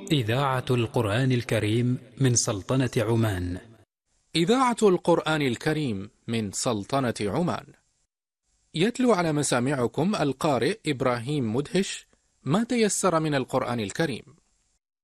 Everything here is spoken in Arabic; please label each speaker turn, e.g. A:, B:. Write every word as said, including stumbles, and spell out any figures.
A: إذاعة القرآن الكريم من سلطنة عمان.
B: إذاعة القرآن الكريم من سلطنة عمان. يتلو على مسامعكم القارئ إبراهيم مدهش ما تيسر من القرآن الكريم.